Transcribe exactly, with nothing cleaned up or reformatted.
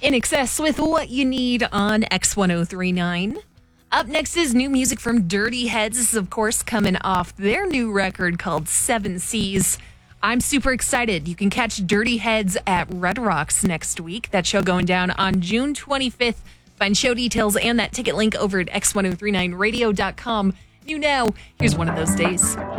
In Excess with What You Need on X ten thirty-nine. Up next is new music from Dirty Heads. This is, of course, coming off their new record called Seven Seas. I'm super excited. You can catch Dirty Heads at Red Rocks next week. That show going down on June twenty-fifth. Find show details and that ticket link over at x ten thirty-nine radio dot com. You know, here's one of those days.